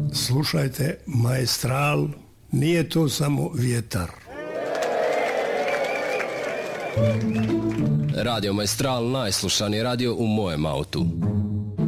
Slušajte Maestral, nije to samo vjetar. Radio Maestral, najslušaniji radio u mojem autu.